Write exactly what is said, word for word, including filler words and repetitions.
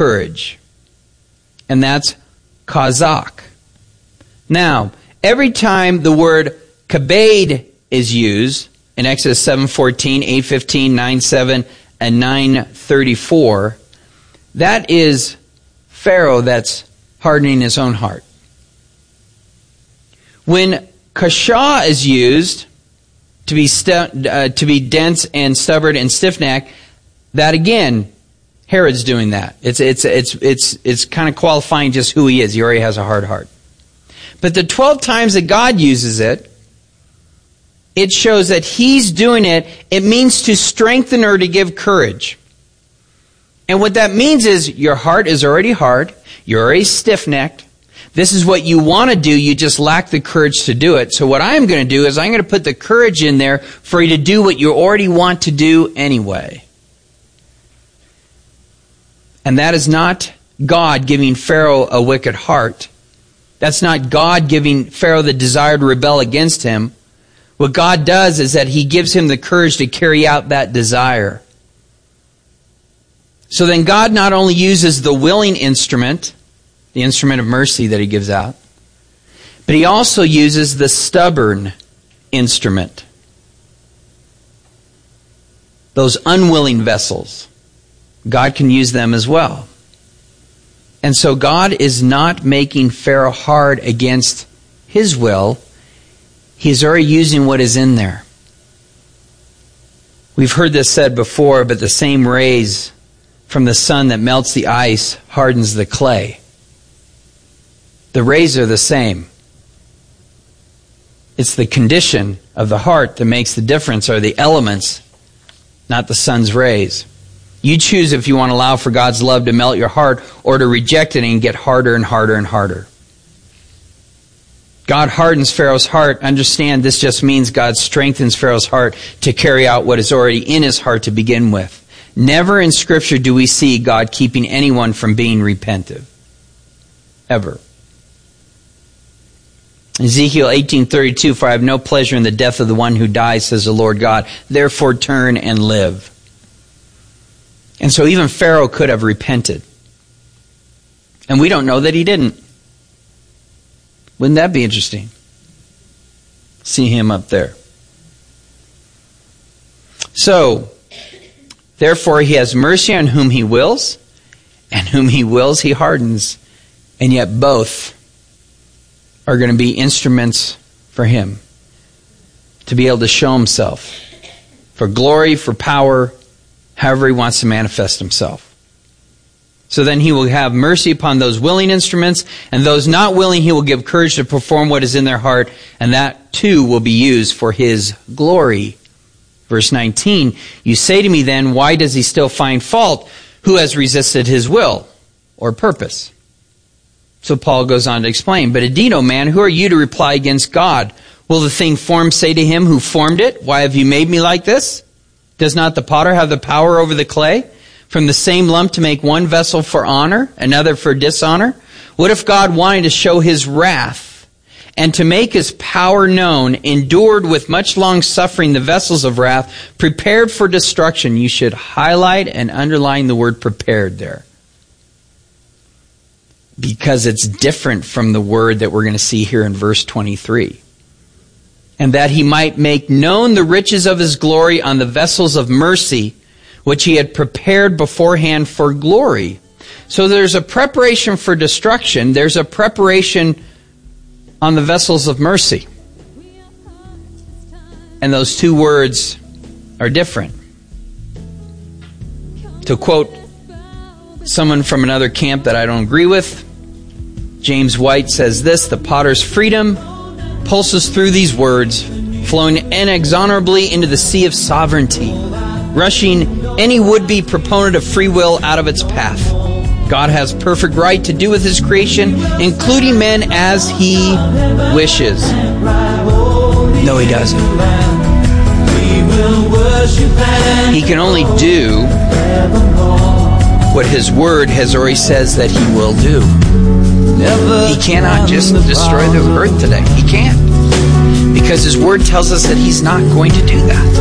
courage. And that's Kazak. Now, every time the word kabed is used in Exodus seven fourteen, eight fifteen, nine seven, and nine thirty-four, that is Pharaoh that's hardening his own heart. When kasha is used to be stu- uh, to be dense and stubborn and stiff-necked, that again, Herod's doing that. It's it's it's it's it's kind of qualifying just who he is. He already has a hard heart. But the twelve times that God uses it, it shows that he's doing it. It means to strengthen or to give courage. And what that means is your heart is already hard. You're already stiff-necked. This is what you want to do. You just lack the courage to do it. So what I'm going to do is I'm going to put the courage in there for you to do what you already want to do anyway. And that is not God giving Pharaoh a wicked heart. That's not God giving Pharaoh the desire to rebel against him. What God does is that he gives him the courage to carry out that desire. So then God not only uses the willing instrument, the instrument of mercy that he gives out, but he also uses the stubborn instrument. Those unwilling vessels. God can use them as well. And so God is not making Pharaoh hard against his will. He's already using what is in there. We've heard this said before, but the same rays from the sun that melts the ice hardens the clay. The rays are the same. It's the condition of the heart that makes the difference, or the elements, not the sun's rays. You choose if you want to allow for God's love to melt your heart or to reject it and get harder and harder and harder. God hardens Pharaoh's heart. Understand, this just means God strengthens Pharaoh's heart to carry out what is already in his heart to begin with. Never in Scripture do we see God keeping anyone from being repentive. Ever. Ezekiel eighteen thirty-two, for I have no pleasure in the death of the one who dies, says the Lord God. Therefore turn and live. And so even Pharaoh could have repented. And we don't know that he didn't. Wouldn't that be interesting? See him up there. So, therefore he has mercy on whom he wills, and whom he wills he hardens. And yet both are going to be instruments for him to be able to show himself. For glory, for power, however he wants to manifest himself. So then he will have mercy upon those willing instruments, and those not willing he will give courage to perform what is in their heart, and that too will be used for his glory. Verse nineteen, you say to me then, why does he still find fault? Who has resisted his will or purpose? So Paul goes on to explain, but indeed, O man, who are you to reply against God? Will the thing formed say to him who formed it, why have you made me like this? Does not the potter have the power over the clay? From the same lump to make one vessel for honor, another for dishonor? What if God wanted to show his wrath and to make his power known, endured with much long suffering the vessels of wrath, prepared for destruction? You should highlight and underline the word prepared there. Because it's different from the word that we're going to see here in verse twenty-three. And that he might make known the riches of his glory on the vessels of mercy, which he had prepared beforehand for glory. So there's a preparation for destruction. There's a preparation on the vessels of mercy. And those two words are different. To quote someone from another camp that I don't agree with, James White says this, the potter's freedom pulses through these words, flowing inexorably into the sea of sovereignty, rushing any would-be proponent of free will out of its path. God has perfect right to do with his creation, including men, as he wishes. No, he doesn't. He can only do what his word has already says that he will do. He cannot just destroy the earth today. He can't. Because his word tells us that he's not going to do that.